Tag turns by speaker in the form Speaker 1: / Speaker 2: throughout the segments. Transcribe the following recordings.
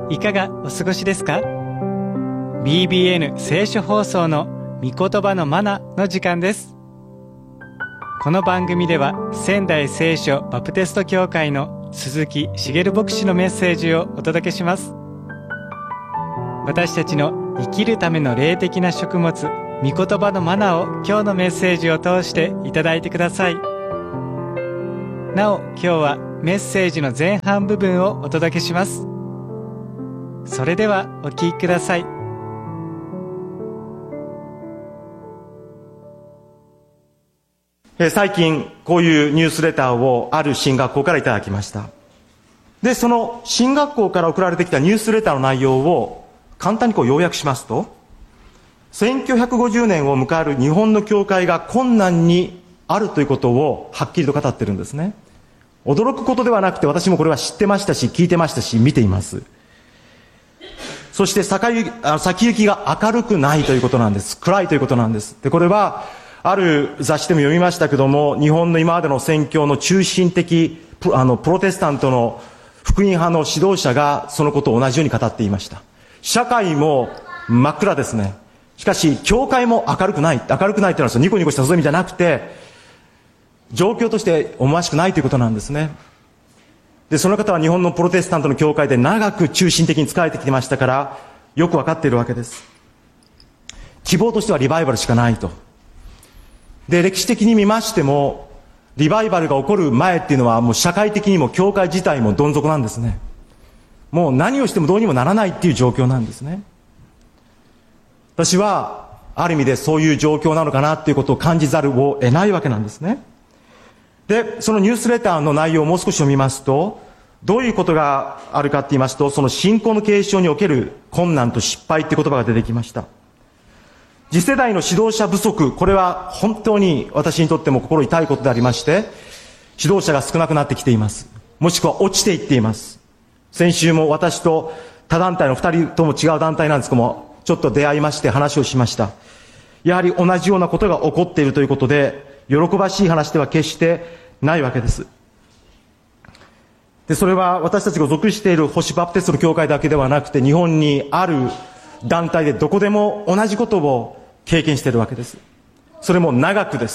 Speaker 1: いかがお過ごしですか？ BBN 聖書放送の御言葉のマナの時間です。この番組では仙台聖書バプテスト教会の鈴木茂牧師のメッセージをお届けします。私たちの生きるための霊的な食物、御言葉のマナを今日のメッセージを通していただいてください。なお、今日はメッセージの前半部分をお届けします。それではお聞きください。
Speaker 2: 最近こういうニュースレターをある進学校からいただきました。で、その進学校から送られてきたニュースレターの内容を簡単に要約しますと、1950年を迎える日本の教会が困難にあるということをはっきりと語ってるんですね。驚くことではなくて、私もこれは知ってましたし、聞いてましたし、見ています。そして先行きが明るくないということなんです。暗いということなんです。で、これはある雑誌でも読みましたけども、日本の今までの宣教の中心的プロテスタントの福音派の指導者がそのことを同じように語っていました。社会も真っ暗ですね。しかし教会も明るくない。明るくないというのはニコニコした望みじゃなくて、状況として思わしくないということなんですね。で、その方は日本のプロテスタントの教会で長く中心的に仕えてきてましたから、よくわかっているわけです。希望としてはリバイバルしかないと。で、歴史的に見ましても、リバイバルが起こる前っていうのはもう社会的にも教会自体もどん底なんですね。もう何をしてもどうにもならないっていう状況なんですね。私はある意味でそういう状況なのかなっていうことを感じざるを得ないわけなんですね。で、そのニュースレターの内容をもう少し読みますと、どういうことがあるかって言いますと、その信仰の継承における困難と失敗って言葉が出てきました。次世代の指導者不足、これは本当に私にとっても心痛いことでありまして、指導者が少なくなってきています。もしくは落ちていっています。先週も私と他団体の2人とも違う団体なんですけども、ちょっと出会いまして話をしました。やはり同じようなことが起こっているということで、喜ばしい話では決してないわけです。で、それは私たちが属している星バプテストの教会だけではなくて、日本にある団体でどこでも同じことを経験しているわけです。それも長くです。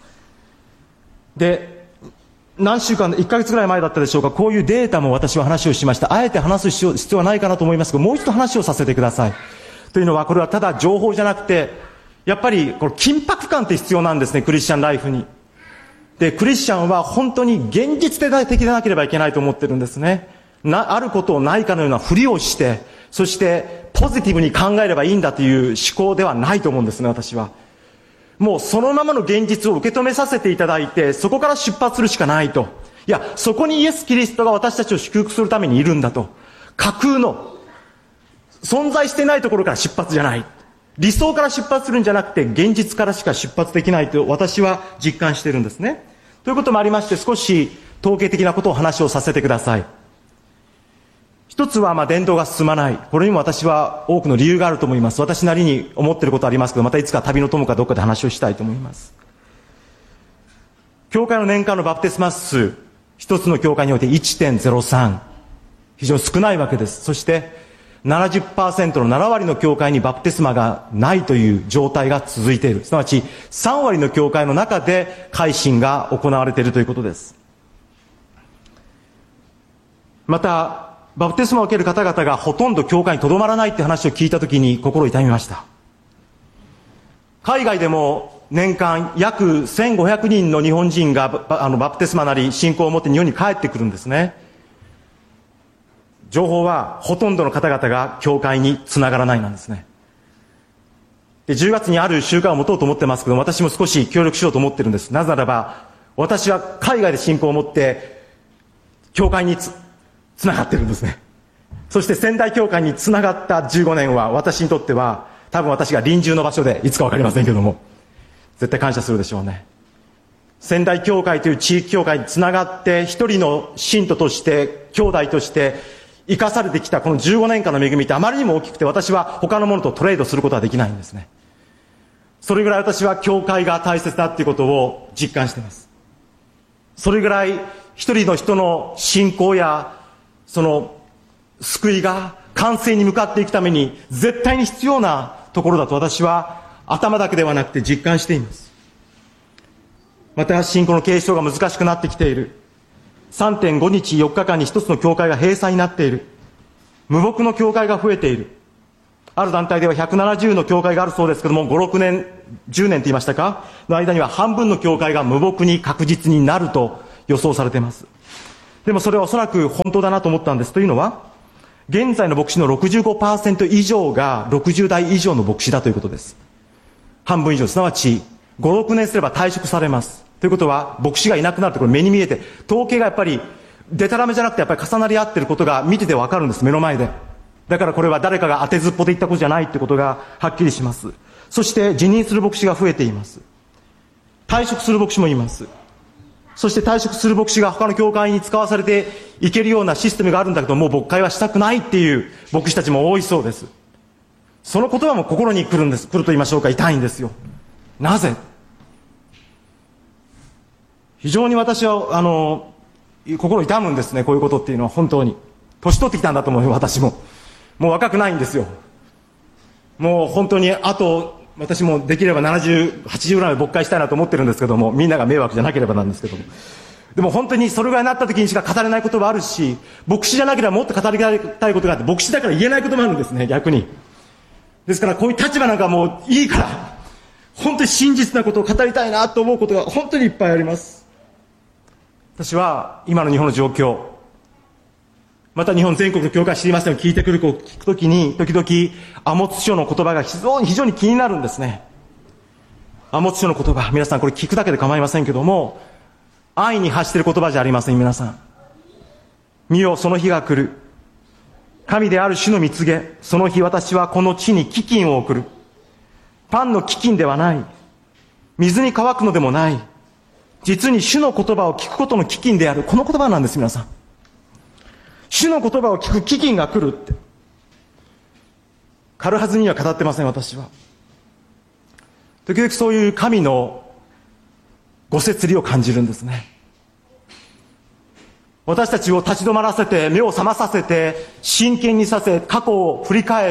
Speaker 2: で、何週間、1ヶ月ぐらい前だったでしょうか、こういうデータも私は話をしました。あえて話す必要はないかなと思いますが、もう一度話をさせてください。というのは、これはただ情報じゃなくて、やっぱりこれ緊迫感って必要なんですね、クリスチャンライフに。で、クリスチャンは本当に現実的でなければいけないと思ってるんですね。あることをないかのようなふりをして、そしてポジティブに考えればいいんだという思考ではないと思うんですね、私は。もうそのままの現実を受け止めさせていただいて、そこから出発するしかないと。いや、そこにイエス・キリストが私たちを祝福するためにいるんだと。架空の、存在してないところから出発じゃない。理想から出発するんじゃなくて、現実からしか出発できないと私は実感しているんですね。ということもありまして、少し統計的なことを話をさせてください。一つは、伝道が進まない。これにも私は多くの理由があると思います。私なりに思っていることありますけど、またいつか旅の友かどっかで話をしたいと思います。教会の年間のバプテスマ数、一つの教会において 1.03。非常に少ないわけです。そして、70% の7割の教会にバプテスマがないという状態が続いている。すなわち3割の教会の中で改心が行われているということです。また、バプテスマを受ける方々がほとんど教会に留まらないって話を聞いたときに心を痛みました。海外でも年間約1500人の日本人がバプテスマなり信仰を持って日本に帰ってくるんですね。情報はほとんどの方々が教会に繋がらないなんですね。で、10月にある習慣を持とうと思ってますけど、私も少し協力しようと思ってるんです。なぜならば、私は海外で信仰を持って教会に繋がってるんですね。そして仙台教会に繋がった15年は私にとっては、多分私が臨終の場所でいつかわかりませんけども、絶対感謝するでしょうね。仙台教会という地域教会に繋がって一人の信徒として兄弟として生かされてきたこの15年間の恵みってあまりにも大きくて、私は他のものとトレードすることはできないんですね。それぐらい私は教会が大切だっていうことを実感しています。それぐらい一人の人の信仰やその救いが完成に向かっていくために絶対に必要なところだと私は頭だけではなくて実感しています。また信仰の継承が難しくなってきている。3.5 日4日間に一つの教会が閉鎖になっている。無牧の教会が増えている。ある団体では170の教会があるそうですけども、5、6年、10年と言いましたかの間には半分の教会が無牧に確実になると予想されています。でもそれはおそらく本当だなと思ったんです。というのは、現在の牧師の 65% 以上が60代以上の牧師だということです。半分以上、すなわち5、6年すれば退職されます。ということは、牧師がいなくなるところ目に見えて、統計がやっぱり、デタラメじゃなくてやっぱり重なり合っていることが見ててわかるんです、目の前で。だからこれは誰かが当てずっぽで言ったことじゃないってことがはっきりします。そして辞任する牧師が増えています。退職する牧師もいます。そして退職する牧師が他の教会に使わされていけるようなシステムがあるんだけど、もう牧会はしたくないっていう牧師たちも多いそうです。その言葉も心に来るんです。来ると言いましょうか、痛いんですよ。なぜ？非常に私は心痛むんですね、こういうことっていうのは。本当に年取ってきたんだと思うよ、私も。もう若くないんですよ。もう本当にあと私もできれば70、80ぐらいまで牧会したいなと思ってるんですけども、みんなが迷惑じゃなければなんですけども。でも本当にそれぐらいになった時にしか語れないことがあるし、牧師じゃなければもっと語りたいことがあって、牧師だから言えないこともあるんですね、逆に。ですからこういう立場なんかもういいから、本当に真実なことを語りたいなと思うことが本当にいっぱいあります。私は今の日本の状況、また日本全国の教会知りませんを聞いてくる子を聞くときに、時々、アモツ書の言葉が非常に気になるんですね。アモツ書の言葉、皆さんこれ聞くだけで構いませんけども、愛に発している言葉じゃありません、皆さん。見よ、その日が来る。神である主の蜜げ、その日私はこの地に飢饉を送る。パンの飢饉ではない。水に乾くのでもない。実に主の言葉を聞くことの飢饉である。この言葉なんです、皆さん。主の言葉を聞く飢饉が来るって。軽はずには語ってません、私は。時々そういう神のご摂理を感じるんですね。私たちを立ち止まらせて、目を覚まさせて、真剣にさせ、過去を振り返って、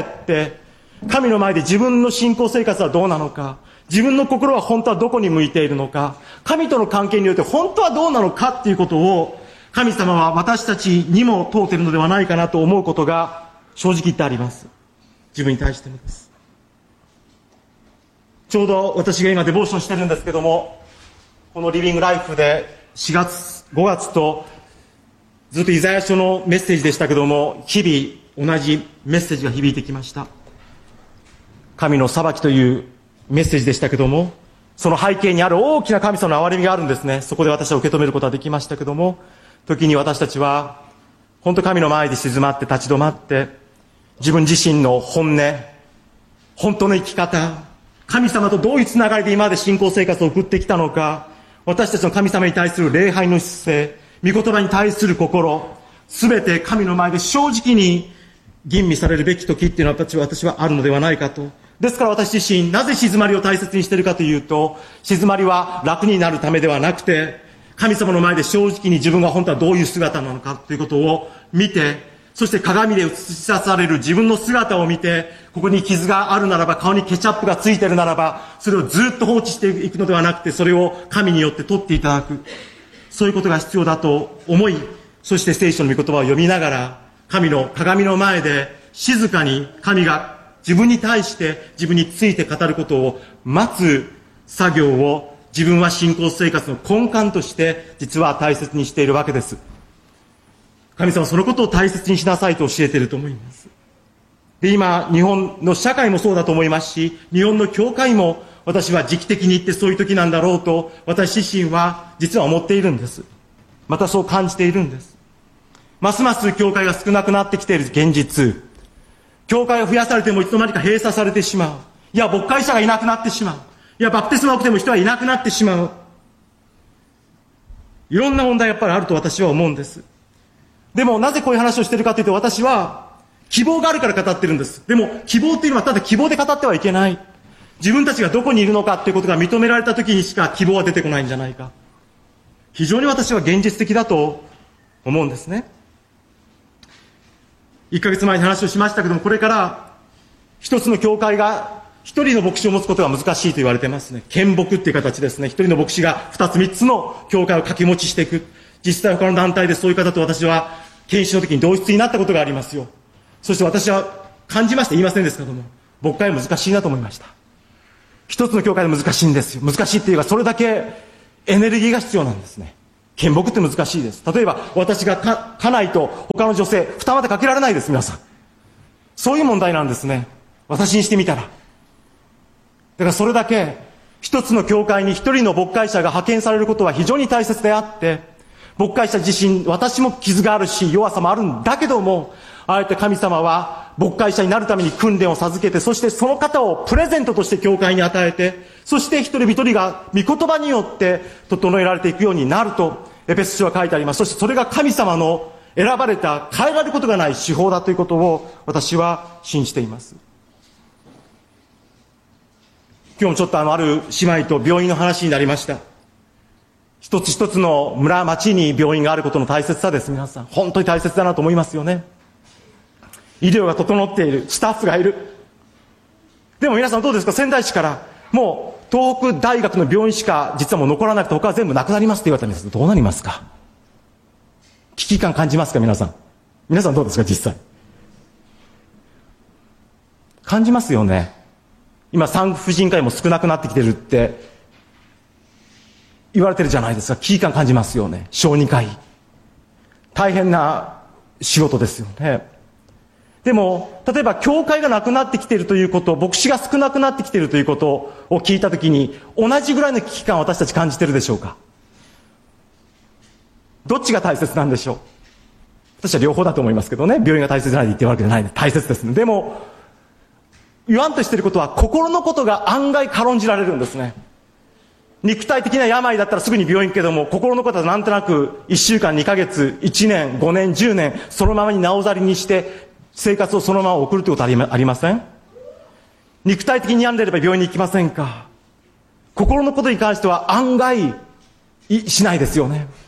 Speaker 2: 神の前で自分の信仰生活はどうなのか、自分の心は本当はどこに向いているのか、神との関係によって本当はどうなのかっていうことを、神様は私たちにも問うているのではないかなと思うことが正直言ってあります。自分に対してもです。ちょうど私が今デボーションしてるんですけども、このリビングライフで4月、5月とずっとイザヤ書のメッセージでしたけども、日々同じメッセージが響いてきました。神の裁きというメッセージでしたけども、その背景にある大きな神様の憐れみがあるんですね。そこで私は受け止めることができましたけども、時に私たちは本当神の前で静まって立ち止まって、自分自身の本音、本当の生き方、神様とどういうつながりで今まで信仰生活を送ってきたのか、私たちの神様に対する礼拝の姿勢、御言葉に対する心、すべて神の前で正直に吟味されるべき時っていうのは私はあるのではないかと。ですから私自身、なぜ静まりを大切にしているかというと、静まりは楽になるためではなくて、神様の前で正直に自分が本当はどういう姿なのかということを見て、そして鏡で映し出される自分の姿を見て、ここに傷があるならば、顔にケチャップがついているならば、それをずっと放置していくのではなくて、それを神によって取っていただく。そういうことが必要だと思い、そして聖書の御言葉を読みながら、神の鏡の前で静かに神が自分に対して自分について語ることを待つ作業を、自分は信仰生活の根幹として実は大切にしているわけです。神様はそのことを大切にしなさいと教えていると思います。で、今日本の社会もそうだと思いますし、日本の教会も私は時期的に言ってそういう時なんだろうと私自身は実は思っているんです。またそう感じているんです。ますます教会が少なくなってきている現実、教会が増やされてもいつの間にか閉鎖されてしまう。いや、牧会者がいなくなってしまう。いや、バプテスマを受けても人はいなくなってしまう。いろんな問題やっぱりあると私は思うんです。でもなぜこういう話をしているかというと、私は希望があるから語ってるんです。でも希望っていうのはただ希望で語ってはいけない。自分たちがどこにいるのかということが認められた時にしか希望は出てこないんじゃないか。非常に私は現実的だと思うんですね。 1ヶ月前に話をしましたけども、これから一つの教会が一人の牧師を持つことが難しいと言われてますね。献牧っていう形ですね。一人の牧師が二つ三つの教会を掛け持ちしていく。実際他の団体でそういう方と私は研修の時に同室になったことがありますよ。そして私は感じまして言いませんですけども、牧会は難しいなと思いました。一つの教会で難しいんですよ。難しいっていうか、それだけエネルギーが必要なんですね。献牧って難しいです。例えば私が家内と他の女性二股かけられないです、皆さん。そういう問題なんですね。私にしてみたら。だからそれだけ一つの教会に一人の牧会者が派遣されることは非常に大切であって、牧会者自身、私も傷があるし弱さもあるんだけども、あえて神様は牧会者になるために訓練を授けて、そしてその方をプレゼントとして教会に与えて、そして一人一人が御言葉によって整えられていくようになるとエペソ書は書いてあります。そしてそれが神様の選ばれた変えられることがない手法だということを私は信じています。今日もちょっとある姉妹と病院の話になりました。一つ一つの村、町に病院があることの大切さです。皆さん本当に大切だなと思いますよね。医療が整っている、スタッフがいる。でも皆さんどうですか。仙台市からもう東北大学の病院しか実はもう残らなくて、他は全部なくなりますって言われたんです。どうなりますか。危機感感じますか。皆さんどうですか。実際感じますよね。今産婦人科医も少なくなってきてるって言われてるじゃないですか。危機感感じますよね。小児科医大変な仕事ですよね。でも例えば教会がなくなってきているということ、牧師が少なくなってきているということを聞いたときに、同じぐらいの危機感を私たち感じているでしょうか。どっちが大切なんでしょう。私は両方だと思いますけどね。病院が大切じゃないと言ってるわけじゃない。大切ですね。でも言わんとしていることは、心のことが案外軽んじられるんですね。肉体的な病だったらすぐに病院行くけども、心のことはなんとなく1週間2ヶ月1年5年10年そのままになおざりにして生活をそのまま送るということはありません。肉体的に病んでいれば病院に行きませんか。心のことに関しては案外しないですよね。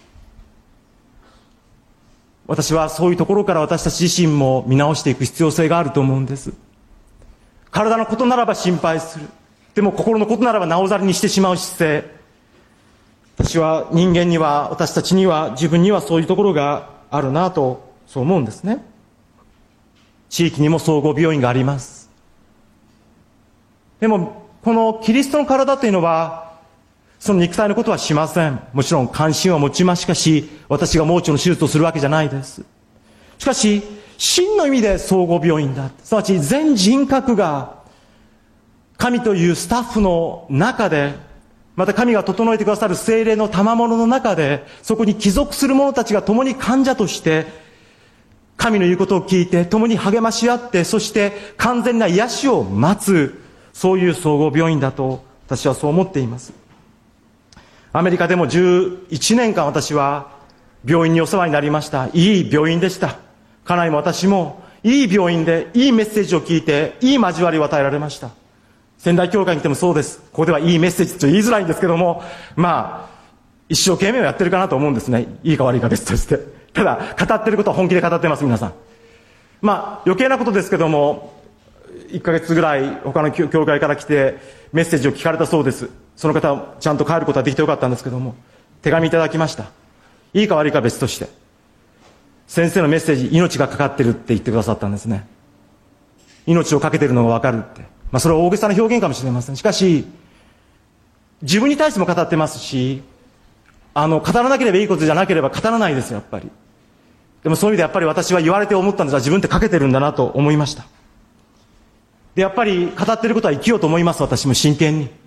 Speaker 2: 私はそういうところから私たち自身も見直していく必要性があると思うんです。体のことならば心配する。でも心のことならばなおざりにしてしまう姿勢。私は人間には、私たちには、自分にはそういうところがあるなと、そう思うんですね。地域にも総合病院があります。でもこのキリストの体というのはその肉体のことはしません。もちろん関心は持ちますし、私が盲腸の手術をするわけじゃないです。しかし真の意味で総合病院だ。すなわち全人格が神というスタッフの中で、また神が整えてくださる聖霊の賜物の中で、そこに帰属する者たちが共に患者として神の言うことを聞いて共に励まし合って、そして完全な癒しを待つ、そういう総合病院だと私はそう思っています。アメリカでも11年間私は病院にお世話になりました。いい病院でした。家内も私もいい病院でいいメッセージを聞いて、いい交わりを与えられました。仙台教会に来てもそうです。ここではいいメッセージと言いづらいんですけども、一生懸命やってるかなと思うんですね。いいか悪いか別として。ただ語ってることは本気で語ってます。皆さん余計なことですけども、1ヶ月ぐらい他の教会から来てメッセージを聞かれたそうです。その方はちゃんと帰ることはできてよかったんですけども、手紙いただきました。いいか悪いか別として、先生のメッセージ、命がかかってるって言ってくださったんですね。命をかけてるのがわかるって、それは大げさな表現かもしれません。しかし自分に対しても語ってますし、語らなければいいことじゃなければ語らないですよ、やっぱり。でもそういう意味でやっぱり私は言われて思ったんですが、自分ってかけてるんだなと思いました。でやっぱり語ってることは生きようと思います。私も真剣に。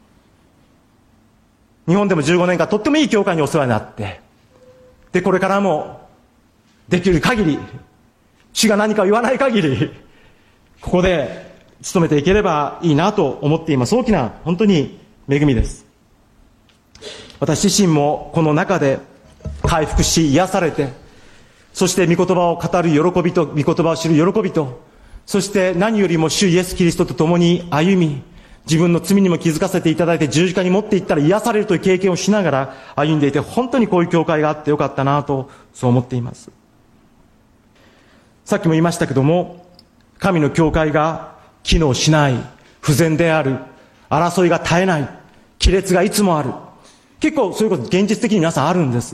Speaker 2: 日本でも15年間とってもいい教会にお世話になって、でこれからもできる限り、主が何かを言わない限りここで勤めていければいいなと思っています。大きな本当に恵みです。私自身もこの中で回復し癒されて、そして御言葉を語る喜びと、御言葉を知る喜びと、そして何よりも主イエス・キリストと共に歩み、自分の罪にも気づかせていただいて十字架に持っていったら癒されるという経験をしながら歩んでいて、本当にこういう教会があってよかったなとそう思っています。 さっきも言いましたけども、神の教会が機能しない、不全である、争いが絶えない、亀裂がいつもある。結構そういうこと現実的に皆さんあるんです。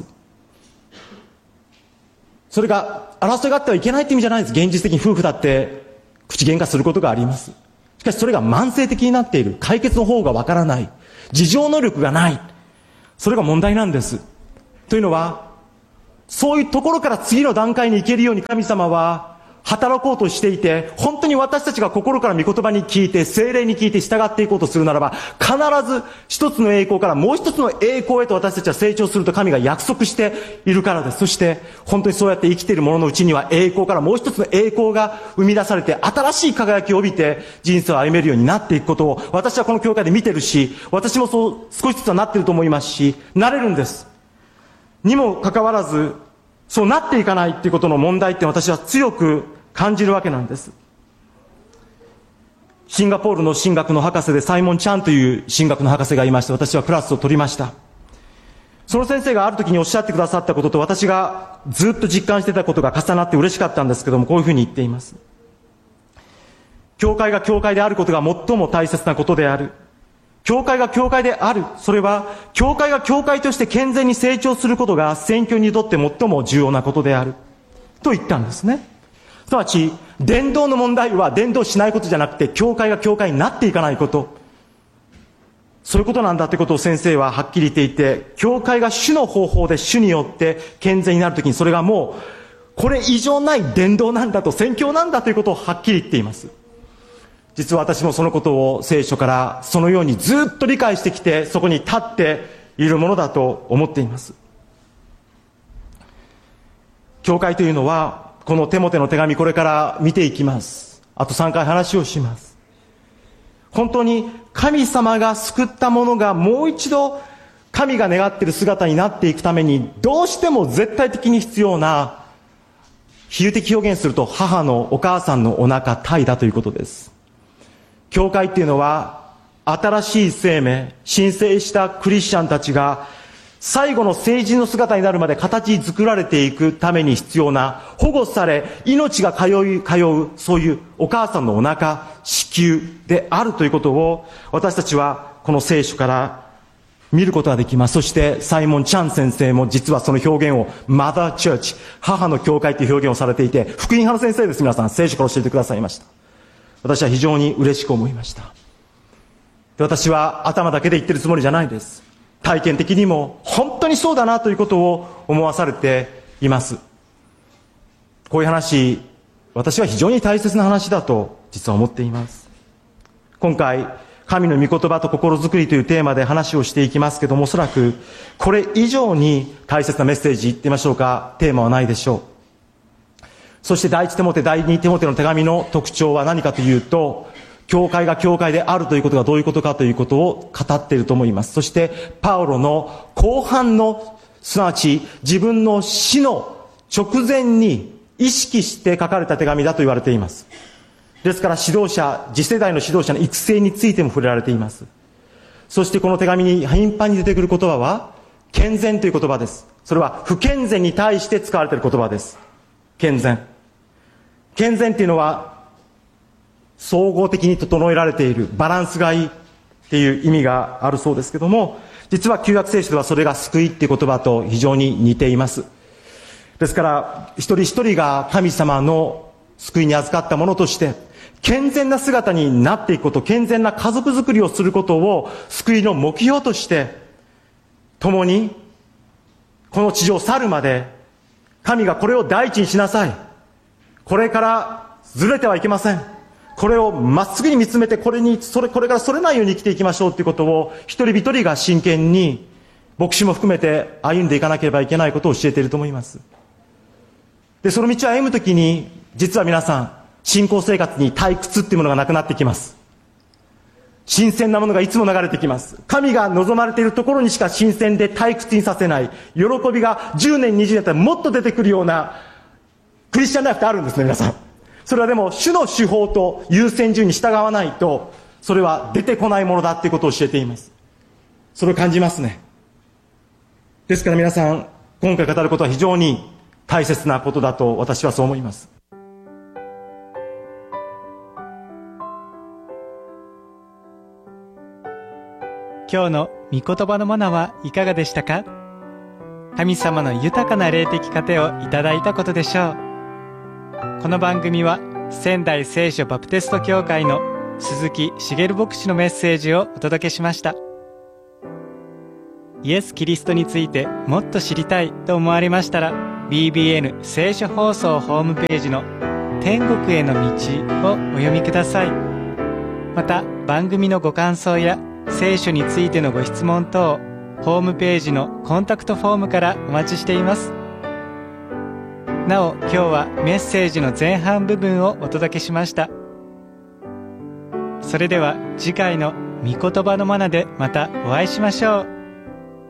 Speaker 2: それが争いがあってはいけないって意味じゃないです。現実的に夫婦だって口喧嘩することがあります。しかしそれが慢性的になっている。解決の方がわからない。自浄能力がない。それが問題なんです。というのは、そういうところから次の段階に行けるように神様は働こうとしていて、本当に私たちが心から御言葉に聞いて、聖霊に聞いて従っていこうとするならば、必ず一つの栄光からもう一つの栄光へと私たちは成長すると神が約束しているからです。そして、本当にそうやって生きている者のうちには栄光からもう一つの栄光が生み出されて、新しい輝きを帯びて人生を歩めるようになっていくことを、私はこの教会で見てるし、私もそう少しずつはなっていると思いますし、なれるんです。にもかかわらず、そうなっていかないっていうことの問題って私は強く感じるわけなんです。シンガポールの神学の博士でサイモン・チャンという神学の博士がいまして、私はクラスを取りました。その先生がある時におっしゃってくださったことと私がずっと実感していたことが重なって嬉しかったんですけども、こういうふうに言っています。教会が教会であることが最も大切なことである。教会が教会である。それは、教会が教会として健全に成長することが宣教にとって最も重要なことである。と言ったんですね。すなわち、伝道の問題は伝道しないことじゃなくて、教会が教会になっていかないこと。そういうことなんだということを先生ははっきり言っていて、教会が主の方法で主によって健全になるときに、それがもう、これ以上ない伝道なんだと、宣教なんだということをはっきり言っています。実は私もそのことを聖書からそのようにずっと理解してきて、そこに立っているものだと思っています。教会というのは、このテモテの手紙、これから見ていきます。あと3回話をします。本当に神様が救ったものがもう一度神が願っている姿になっていくために、どうしても絶対的に必要な、比喩的表現すると母のお母さんのお腹、胎だということです。教会っていうのは、新しい生命、新生したクリスチャンたちが、最後の成人の姿になるまで形作られていくために必要な、保護され、命が通う、そういうお母さんのお腹、子宮であるということを、私たちはこの聖書から見ることができます。そして、サイモン・チャン先生も実はその表現を、マザー・チャーチ、母の教会という表現をされていて、福音派の先生です。皆さん、聖書から教えてくださいました。私は非常に嬉しく思いました。で、私は頭だけで言ってるつもりじゃないです。体験的にも本当にそうだなということを思わされています。こういう話、私は非常に大切な話だと実は思っています。今回、神の御言葉と心づくりというテーマで話をしていきますけども、おそらくこれ以上に大切なメッセージ言ってみましょうか、テーマはないでしょう。そして第一テモテ、第二テモテの手紙の特徴は何かというと、教会が教会であるということがどういうことかということを語っていると思います。そしてパウロの後半の、すなわち自分の死の直前に意識して書かれた手紙だと言われています。ですから指導者、次世代の指導者の育成についても触れられています。そしてこの手紙に頻繁に出てくる言葉は健全という言葉です。それは不健全に対して使われている言葉です。健全。健全っていうのは総合的に整えられている、バランスがいいっていう意味があるそうですけども、実は旧約聖書ではそれが救いっていう言葉と非常に似ています。ですから一人一人が神様の救いに預かったものとして健全な姿になっていくこと、健全な家族作りをすることを救いの目標として共にこの地上を去るまで神がこれを第一にしなさい、これからずれてはいけません、これをまっすぐに見つめてこれからそれないように生きていきましょうということを一人一人が真剣に牧師も含めて歩んでいかなければいけないことを教えていると思います。で、その道を歩むときに実は皆さん信仰生活に退屈っていうものがなくなってきます。新鮮なものがいつも流れてきます。神が望まれているところにしか新鮮で退屈にさせない、喜びが10年20年だったらもっと出てくるようなクリスチャンライフってあるんですね、皆さん。それはでも主の手法と優先順位に従わないとそれは出てこないものだっていうことを教えています。それを感じますね。ですから皆さん、今回語ることは非常に大切なことだと私はそう思います。
Speaker 1: 今日の御言葉のマナはいかがでしたか？神様の豊かな霊的糧をいただいたことでしょう。この番組は仙台聖書バプテスト教会の鈴木茂牧師のメッセージをお届けしました。イエス・キリストについてもっと知りたいと思われましたら、 BBN 聖書放送ホームページの天国への道をお読みください。また番組のご感想や聖書についてのご質問等、ホームページのコンタクトフォームからお待ちしています。なお、今日はメッセージの前半部分をお届けしました。それでは次回の御言葉のマナでまたお会いしましょう。